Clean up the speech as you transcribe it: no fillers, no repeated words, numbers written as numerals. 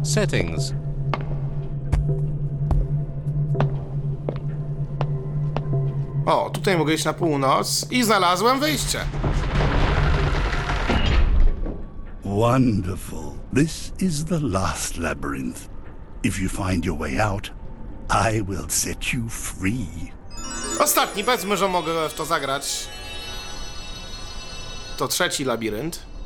Settings. O, tutaj mogę iść na północ i znalazłem wyjście. Wonderful. This is the last labyrinth. If you find your way out, I will set you free. Ostatni, powiedzmy, że mogę w to zagrać. To trzeci labirynt.